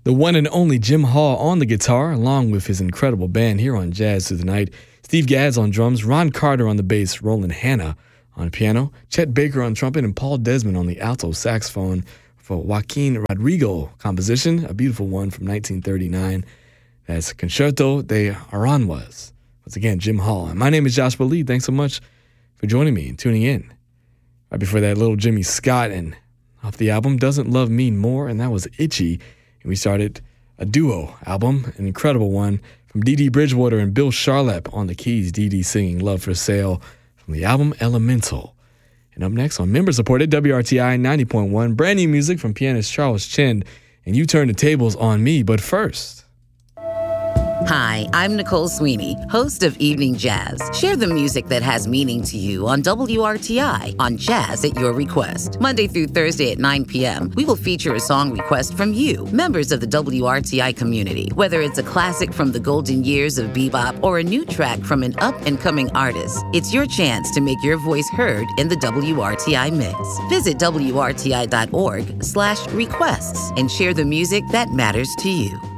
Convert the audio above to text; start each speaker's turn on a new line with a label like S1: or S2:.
S1: The one and only Jim Hall on the guitar, along with his incredible band here on Jazz Through the Night. Steve Gadd on drums, Ron Carter on the bass, Roland Hanna on piano, Chet Baker on trumpet, and Paul Desmond on the alto saxophone for Joaquin Rodrigo composition, a beautiful one from 1939. That's Concerto de Aranjuez. Once again, Jim Hall. And my name is Joshua Lee. Thanks so much for joining me and tuning in. Right before that, little Jimmy Scott, and off the album Doesn't Love Me More, and that was Itchy. And we started a duo album, an incredible one, from Dee Dee Bridgewater and Bill Charlap on the keys. Dee Dee singing Love for Sale from the album Elemental. And up next on member-supported WRTI 90.1, brand new music from pianist Charles Chen, and You Turn the Tables on Me. But first...
S2: Hi, I'm Nicole Sweeney, host of Evening Jazz. Share the music that has meaning to you on WRTI on Jazz at Your Request. Monday through Thursday at 9 p.m., we will feature a song request from you, members of the WRTI community. Whether it's a classic from the golden years of bebop or a new track from an up-and-coming artist, it's your chance to make your voice heard in the WRTI mix. Visit WRTI.org/requests and share the music that matters to you.